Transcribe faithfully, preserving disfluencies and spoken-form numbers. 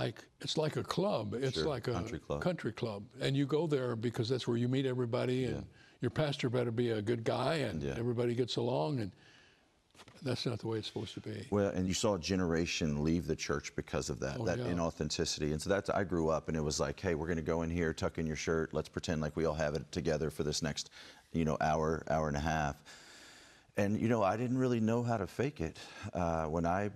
like it's like a club. It's Sure, like a country club. country club, and you go there because that's where you meet everybody. And Yeah. your pastor better be a good guy, and Yeah. everybody gets along. And that's not the way it's supposed to be. Well, and you saw a generation leave the church because of that, Oh, that yeah. inauthenticity. And so that's, I grew up and it was like, hey, we're going to go in here, tuck in your shirt. Let's pretend like we all have it together for this next, you know, hour, hour and a half. And, you know, I didn't really know how to fake it. Uh, when I